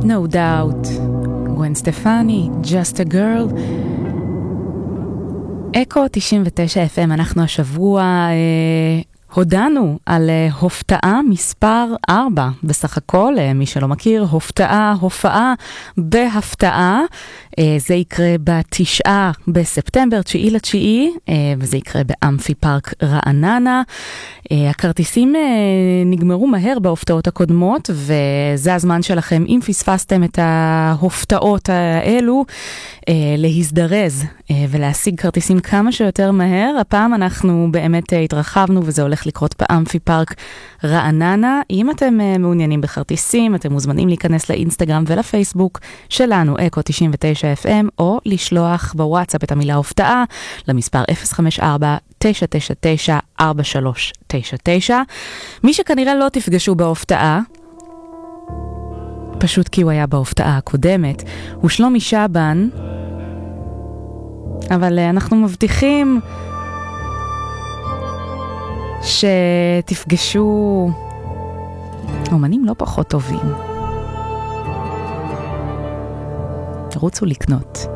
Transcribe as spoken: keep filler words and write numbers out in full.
No Doubt, גוון סטפני, Just a Girl. אקו תשעים ותשע אף אם, אנחנו השבוע אה, הודענו על אה, הופתעה מספר ארבע, בסך הכל, אה, מי שלא מכיר, הופתעה, הופעה בהפתעה, אה, זה יקרה בתשעה בספטמבר, תשיעי לתשיעי, אה, וזה יקרה באמפי פארק רעננה. אה, הכרטיסים אה, נגמרו מהר בהופתעות הקודמות, וזה הזמן שלכם, אם פספסתם את ההופתעות האלו, אה, להזדרז אה, ולהשיג כרטיסים כמה שיותר מהר. הפעם אנחנו באמת אה, התרחבנו, וזה הולך לקרות באמפי פארק רעננה. אם אתם אה, מעוניינים בכרטיסים, אתם מוזמנים להיכנס לאינסטגרם ולפייסבוק שלנו, אקו תשעים ותשע אף אם, או לשלוח בוואטסאפ את המילה הופתעה למספר אפס חמש ארבע תשע תשע תשע ארבע שלוש תשע תשע. מי שכנראה לא תפגשו בהופתעה, פשוט כי הוא היה בהופתעה הקודמת, הוא שלומי שבן, אבל אנחנו מבטיחים שתפגשו אומנים לא פחות טובים. רוצו לקנות.